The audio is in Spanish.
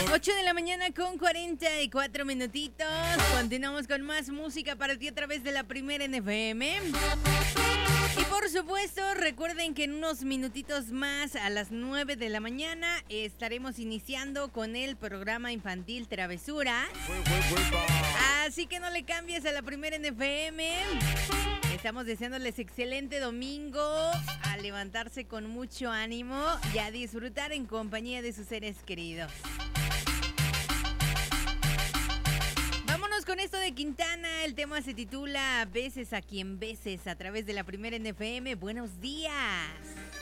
8 de la mañana con 44 minutitos. Continuamos con más música para ti a través de la Primera en FM. Y por supuesto, recuerden que en unos minutitos más, a las 9 de la mañana, estaremos iniciando con el programa infantil Travesura. Así que no le cambies a la Primera en FM. Estamos deseándoles excelente domingo, a levantarse con mucho ánimo y a disfrutar en compañía de sus seres queridos. Vámonos con esto de Quintana. El tema se titula Beses a quien beses a través de la Primera en FM. Buenos días.